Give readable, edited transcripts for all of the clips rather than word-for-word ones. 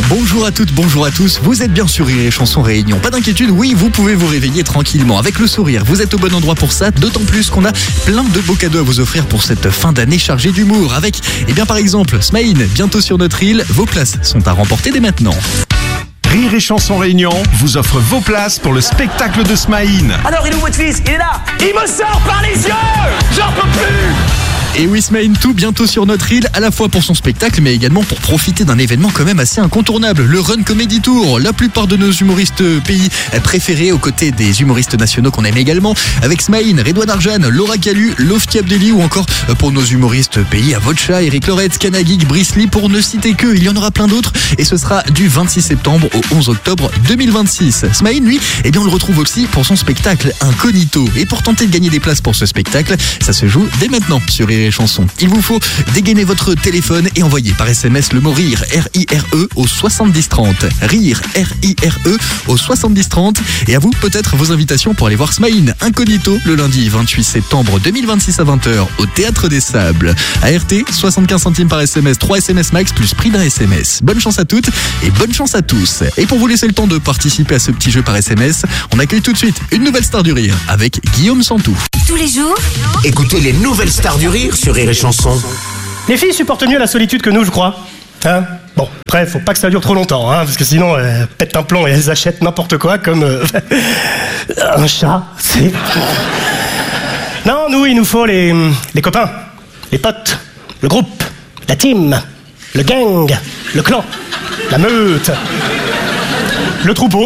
Bonjour à toutes, bonjour à tous, vous êtes bien sur Rire et Chanson Réunion. Pas d'inquiétude, oui, vous pouvez vous réveiller tranquillement avec le sourire. Vous êtes au bon endroit pour ça, d'autant plus qu'on a plein de beaux cadeaux à vous offrir pour cette fin d'année chargée d'humour. Avec, par exemple, Smaïn, bientôt sur notre île, vos places sont à remporter dès maintenant. Rire et Chanson Réunion vous offre vos places pour le spectacle de Smaïn. Alors, il est où votre fils? Il est là. Il me sort par les yeux. J'en peux plus. Et oui, Smaïn, tout bientôt sur notre île, à la fois pour son spectacle, mais également pour profiter d'un événement quand même assez incontournable, le Run Comedy Tour. La plupart de nos humoristes pays préférés, aux côtés des humoristes nationaux qu'on aime également, avec Smaïn, Redouane Arjan, Laura Calu, Lofty Abdelli, ou encore pour nos humoristes pays, Avocha, Eric Loretz, Kanagig, Brice Lee, pour ne citer que. Il y en aura plein d'autres, et ce sera du 26 septembre au 11 octobre 2026. Smaïn, lui, on le retrouve aussi pour son spectacle Incognito. Et pour tenter de gagner des places pour ce spectacle, ça se joue dès maintenant sur Rire et Chanson. Il vous faut dégainer votre téléphone et envoyer par SMS le mot RIRE, R-I-R-E, au 7030. RIRE, R-I-R-E, au 7030. Et à vous, peut-être, vos invitations pour aller voir Smaïn Incognito le lundi 28 septembre 2026 à 20h au Théâtre des Sables. ART, 75 centimes par SMS, 3 SMS max plus prix d'un SMS. Bonne chance à toutes et bonne chance à tous. Et pour vous laisser le temps de participer à ce petit jeu par SMS, on accueille tout de suite une nouvelle star du rire avec Guillaume Santou. Tous les jours, Écoutez les nouvelles stars du rire sur Rire et Chanson. Les filles supportent mieux la solitude que nous, je crois. Hein? Bon, après, faut pas que ça dure trop longtemps, hein, parce que sinon, elles pètent un plomb et elles achètent n'importe quoi, comme un chat, c'est... Non, nous, il nous faut les copains, les potes, le groupe, la team, le gang, le clan, la meute, le troupeau.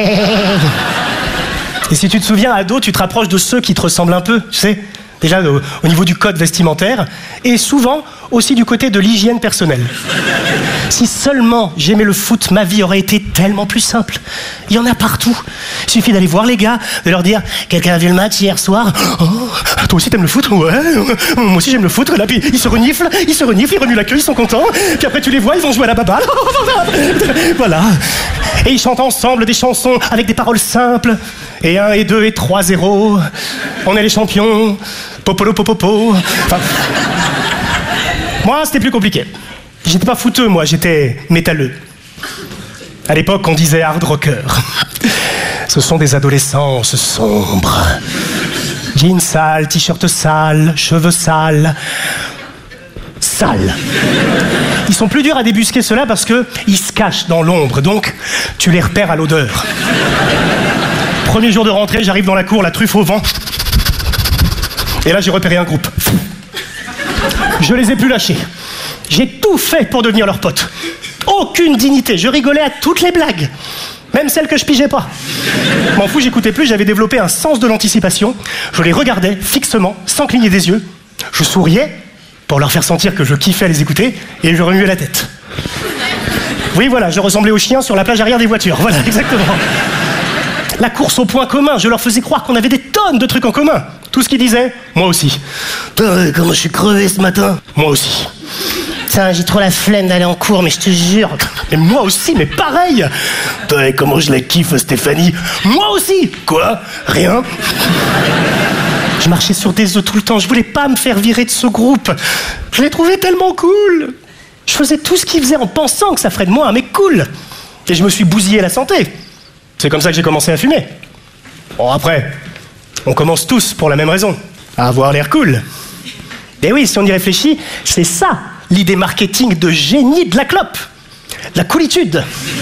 Et si tu te souviens, ado, tu te rapproches de ceux qui te ressemblent un peu, tu sais. Déjà au niveau du code vestimentaire, et souvent aussi du côté de l'hygiène personnelle. Si seulement j'aimais le foot, ma vie aurait été tellement plus simple. Il y en a partout. Il suffit d'aller voir les gars, de leur dire « Quelqu'un a vu le match hier soir ?»« Oh, toi aussi t'aimes le foot ?»« Ouais, moi aussi j'aime le foot. » Là, puis ils se reniflent, ils remuent la queue, ils sont contents. Puis après tu les vois, ils vont jouer à la baballe. Voilà. Et ils chantent ensemble des chansons avec des paroles simples. Et 1, et 2, et 3, 0. On est les champions. Popolo, popopo. Enfin, moi, c'était plus compliqué. J'étais pas fouteux, moi, j'étais métalleux. À l'époque, on disait hard rocker. Ce sont des adolescents sombres. Jeans sales, t-shirt sale, cheveux sales. Sales. Ils sont plus durs à débusquer ceux-là parce que ils se cachent dans l'ombre, donc tu les repères à l'odeur. Premier jour de rentrée, j'arrive dans la cour, la truffe au vent. Et là, j'ai repéré un groupe. Je les ai plus lâchés. J'ai tout fait pour devenir leur pote. Aucune dignité. Je rigolais à toutes les blagues. Même celles que je pigeais pas. M'en fous, j'écoutais plus, j'avais développé un sens de l'anticipation. Je les regardais fixement, sans cligner des yeux. Je souriais pour leur faire sentir que je kiffais à les écouter, et je remuais la tête. Oui, voilà, je ressemblais aux chiens sur la plage arrière des voitures. Voilà, exactement. La course au point commun, je leur faisais croire qu'on avait des tonnes de trucs en commun. Tout ce qu'ils disaient, moi aussi. Putain, comment je suis crevé ce matin. Moi aussi. Putain, j'ai trop la flemme d'aller en cours, mais je te jure. Mais moi aussi, mais pareil. Putain, comment je la kiffe, Stéphanie. Moi aussi. Quoi? Rien. Je marchais sur des œufs tout le temps, je voulais pas me faire virer de ce groupe. Je les trouvais tellement cool. Je faisais tout ce qu'ils faisaient en pensant que ça ferait de moi un mec cool. Et je me suis bousillé la santé. C'est comme ça que j'ai commencé à fumer. Bon, après, on commence tous pour la même raison, à avoir l'air cool. Et oui, si on y réfléchit, c'est ça, l'idée marketing de génie de la clope. La coolitude.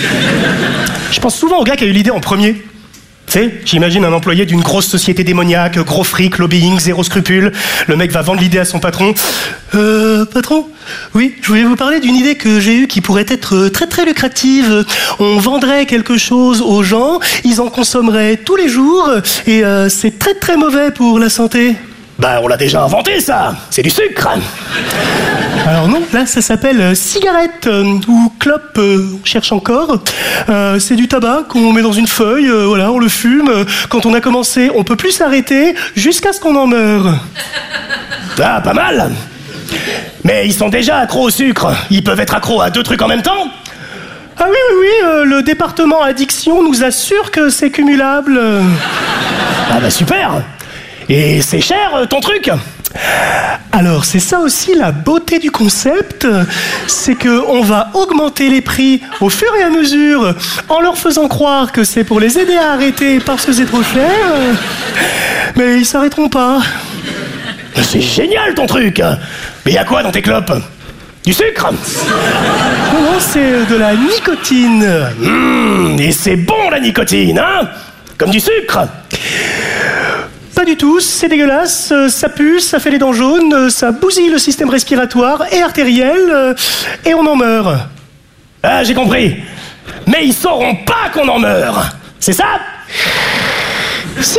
Je pense souvent au gars qui a eu l'idée en premier. Tu sais, j'imagine un employé d'une grosse société démoniaque, gros fric, lobbying, zéro scrupule. Le mec va vendre l'idée à son patron. Patron, oui, je voulais vous parler d'une idée que j'ai eue qui pourrait être très très lucrative. On vendrait quelque chose aux gens, ils en consommeraient tous les jours, et c'est très très mauvais pour la santé. Bah, on l'a déjà inventé, ça. C'est du sucre. Alors non, là, ça s'appelle cigarette ou clope, on cherche encore. C'est du tabac qu'on met dans une feuille, voilà, on le fume. Quand on a commencé, on peut plus s'arrêter jusqu'à ce qu'on en meure. Ah, pas mal. Mais ils sont déjà accros au sucre. Ils peuvent être accros à 2 trucs en même temps. Ah oui, le département addiction nous assure que c'est cumulable. Ah bah super. Et c'est cher, ton truc? Alors, c'est ça aussi la beauté du concept, c'est qu'on va augmenter les prix au fur et à mesure en leur faisant croire que c'est pour les aider à arrêter parce que c'est trop cher. Mais ils s'arrêteront pas. C'est génial ton truc. Mais y a quoi dans tes clopes? Du sucre? Non, c'est de la nicotine. Et c'est bon la nicotine, hein? Comme du sucre. Pas du tout, c'est dégueulasse, ça pue, ça fait les dents jaunes, ça bousille le système respiratoire et artériel, et on en meurt. Ah, j'ai compris. Mais ils sauront pas qu'on en meurt. C'est ça? Si,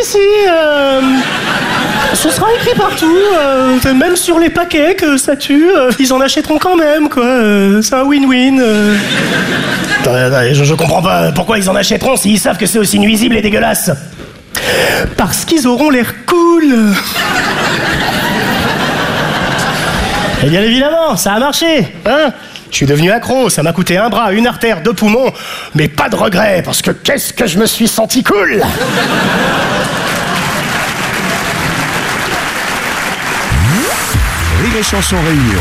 ce sera écrit partout, même sur les paquets que ça tue, ils en achèteront quand même, quoi. C'est un win-win. Je comprends pas pourquoi ils en achèteront s'ils savent que c'est aussi nuisible et dégueulasse. Parce qu'ils auront l'air cool. Et bien évidemment, ça a marché, hein? Je suis devenu accro, ça m'a coûté un bras, une artère, 2 poumons, mais pas de regret, parce que qu'est-ce que je me suis senti cool. Rire et Chanson Réunion.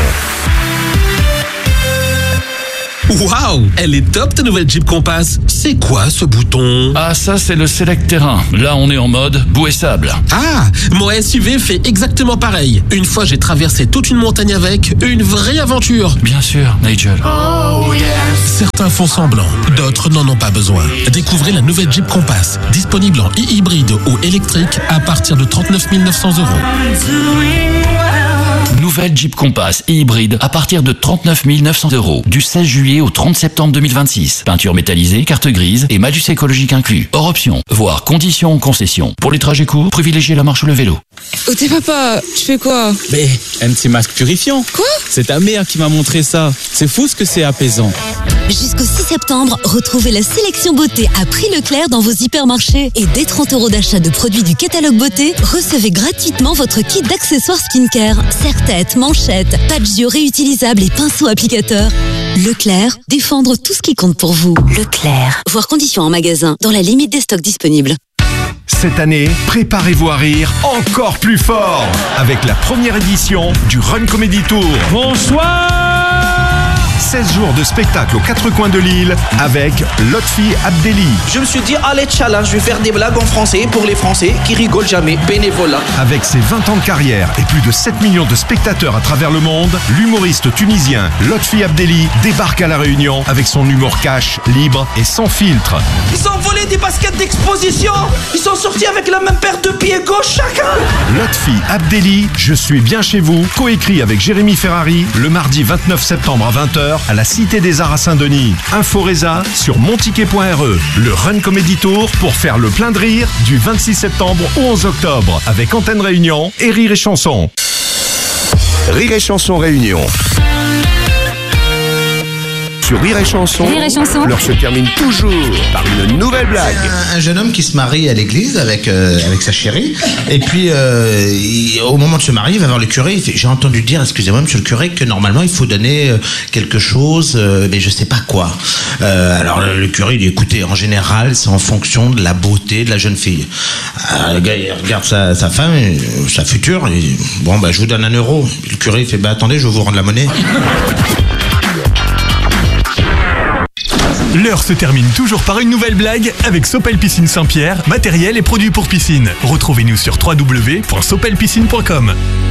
Waouh, elle est top ta nouvelle Jeep Compass. C'est quoi ce bouton? Ah, ça c'est le Select Terrain. Là on est en mode boue et sable. Ah, mon SUV fait exactement pareil. Une fois j'ai traversé toute une montagne avec, une vraie aventure. Bien sûr, Nigel. Oh yes. Certains font semblant, d'autres n'en ont pas besoin. Découvrez la nouvelle Jeep Compass, disponible en hybride ou électrique à partir de 39 900 €. Nouvelle Jeep Compass hybride à partir de 39 900 €. Du 16 juillet au 30 septembre 2026. Peinture métallisée, carte grise et malus écologique inclus. Hors option, voire conditions ou concessions. Pour les trajets courts, privilégiez la marche ou le vélo. Oh t'es papa, tu fais quoi? Mais un petit masque purifiant. Quoi? C'est ta mère qui m'a montré ça. C'est fou ce que c'est apaisant. Jusqu'au 6 septembre, retrouvez la sélection beauté à prix Leclerc dans vos hypermarchés. Et dès 30 € d'achat de produits du catalogue beauté, recevez gratuitement votre kit d'accessoires skincare. Serre-tête, manchettes, patchs yeux réutilisables et pinceaux applicateurs. Leclerc, défendre tout ce qui compte pour vous. Leclerc. Voir conditions en magasin, dans la limite des stocks disponibles. Cette année, préparez-vous à rire encore plus fort avec la première édition du Run Comedy Tour. Bonsoir. 16 jours de spectacle aux 4 coins de l'île avec Lotfi Abdelli. Je me suis dit, allez, challenge, je vais faire des blagues en français pour les Français qui rigolent jamais, bénévolat. Avec ses 20 ans de carrière et plus de 7 millions de spectateurs à travers le monde, l'humoriste tunisien Lotfi Abdelli débarque à La Réunion avec son humour cash, libre et sans filtre. Ils ont volé des baskets d'exposition. Ils sont sortis avec la même paire de pieds gauche chacun. Lotfi Abdelli, Je suis bien chez vous, coécrit avec Jérémy Ferrari, le mardi 29 septembre à 20h à la Cité des Arts à Saint-Denis. Inforesa sur monticket.re. Le Run Comedy Tour pour faire le plein de rire du 26 septembre au 11 octobre avec Antenne Réunion et Rire et Chanson. Rire et Chanson Réunion. Sur Rire et Chanson, l'heure se termine toujours par une nouvelle blague. Un jeune homme qui se marie à l'église avec sa chérie. Et puis, au moment de se marier, il va voir le curé. Il fait, j'ai entendu dire, excusez-moi, monsieur le curé, que normalement, il faut donner quelque chose, mais je sais pas quoi. Alors, le curé, il dit, écoutez, en général, c'est en fonction de la beauté de la jeune fille. Le gars, il regarde sa femme, sa future, il dit, bon, je vous donne 1 €. Le curé, il fait, attendez, je vais vous rendre la monnaie. L'heure se termine toujours par une nouvelle blague avec Sopel Piscine Saint-Pierre, matériel et produits pour piscine. Retrouvez-nous sur www.sopelpiscine.com.